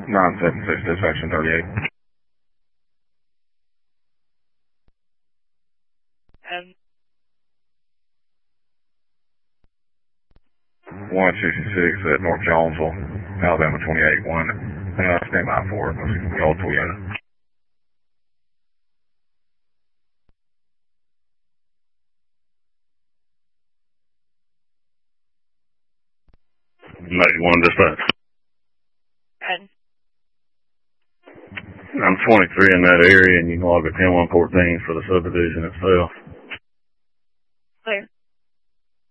976 dispatch 38. And 166 at North Jonesville, Alabama 28-1. Stand by for it. The old Toyota. One dispatch. and I'm 23 in that area, and you can log a 10114 for the subdivision itself.